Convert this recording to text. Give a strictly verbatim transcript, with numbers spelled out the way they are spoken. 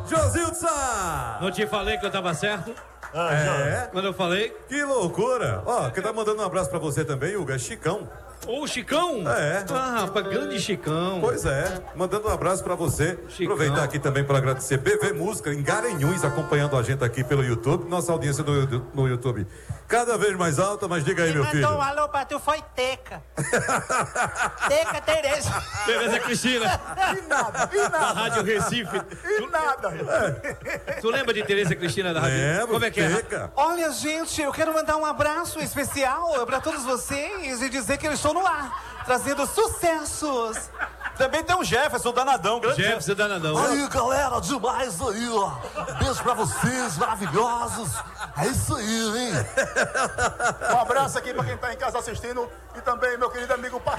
Josilson! Não te falei que eu tava certo? Ah, é? Quando eu falei? Que loucura! Ó, quem tá mandando um abraço pra você também, Hugo, é Chicão. Ô, Chicão? É. Ah, rapaz, grande Chicão. Pois é, mandando um abraço pra você. Chicão. Aproveitar aqui também para agradecer B V Música em Garanhuns, acompanhando a gente aqui pelo YouTube. Nossa audiência no, no YouTube cada vez mais alta, mas diga aí, Quem meu filho. mandou um alô pra tu foi Teca. Teca Tereza. Tereza Cristina. E nada, e Da nada, Rádio Recife. e nada. Tu lembra de Tereza Cristina da Rádio? Lembro, Como é que é? Teca. Olha, gente, eu quero mandar um abraço especial pra todos vocês e dizer que eu estou no ar, trazendo sucessos. Também tem um Jefferson Danadão, grande Jefferson Danadão. Aí, galera, demais aí, ó. Beijo pra vocês, maravilhosos. É isso aí, hein? Um abraço aqui pra quem tá em casa assistindo e também meu querido amigo